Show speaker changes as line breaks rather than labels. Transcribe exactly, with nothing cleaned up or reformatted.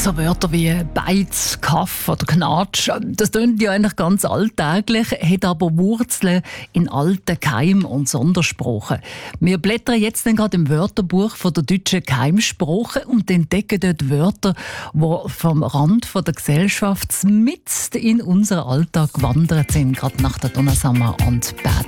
So Wörter wie Beiz, Kaff oder Knatsch, das klingt ja eigentlich ganz alltäglich, hat aber Wurzeln in alten Keim- und Sondersprachen. Wir blättern jetzt dann gerade im Wörterbuch von der deutschen Keimsprache und entdecken dort Wörter, die vom Rand von der Gesellschaft mitten in unseren Alltag gewandert sind, gerade nach der Donna Summer und Bad